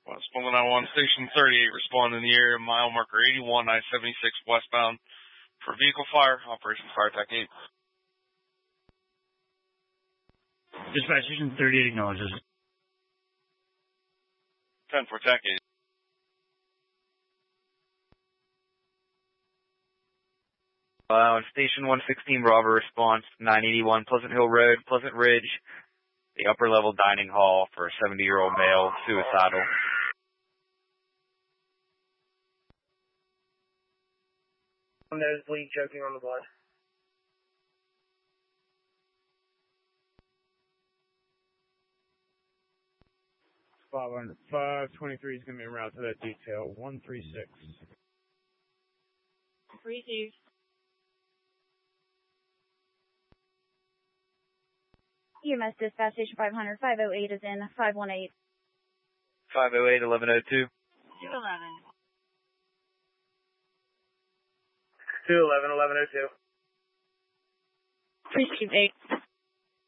Westmoreland I-1, Station 38, respond in the area, mile marker 81, I-76 westbound for vehicle fire, Operation Fire Attack 8. Dispatch Station 38 acknowledges. 10 for Attack 8. Station 116 Bravo response, 981 Pleasant Hill Road, Pleasant Ridge, the upper level dining hall for a 70-year-old male, suicidal. Nosebleed, choking on the blood. Spot 523 is going to be en route to that detail. 136. Receive. EMS dispatch station 500, 508 is in, 518. 508, 1102. 211. 211, 1102. Receive 8.